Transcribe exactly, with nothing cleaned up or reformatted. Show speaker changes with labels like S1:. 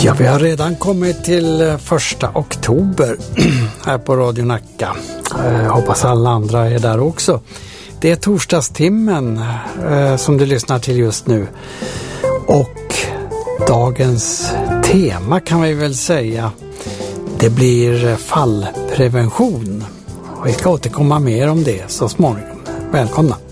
S1: Ja, vi har redan kommit till första oktober här på Radio Nacka. Jag hoppas alla andra är där också. Det är torsdagstimmen eh, som du lyssnar till just nu. Och dagens tema kan vi väl säga, det blir fallprevention. Och vi ska återkomma mer om det så småningom. Välkomna!